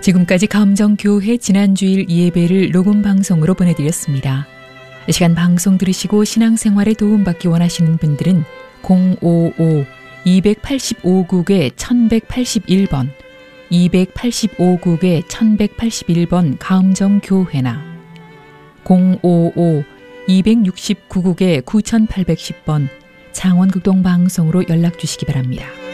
지금까지 감정교회 지난주일 예배를 녹음 방송으로 보내드렸습니다. 이 시간 방송 들으시고 신앙생활에 도움받기 원하시는 분들은 055-285국에 1181번 285국에 1181번 감정교회나 055-269국에 9810번 창원극동방송으로 연락 주시기 바랍니다.